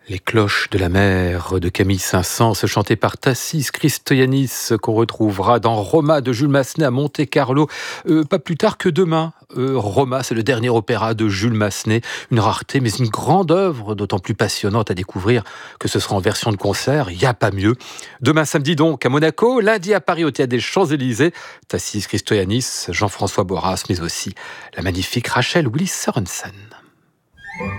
Les cloches de la mer de Camille Saint-Saëns, chantées par Tassis Christoyanis, qu'on retrouvera dans Roma de Jules Massenet à Monte-Carlo, pas plus tard que demain. Roma, c'est le dernier opéra de Jules Massenet, une rareté, mais une grande œuvre, d'autant plus passionnante à découvrir que ce sera en version de concert, il n'y a pas mieux. Demain samedi donc à Monaco, lundi à Paris au Théâtre des Champs-Élysées, Tassis Christoyanis, Jean-François Borras, mais aussi la magnifique Rachel Willis Sørensen.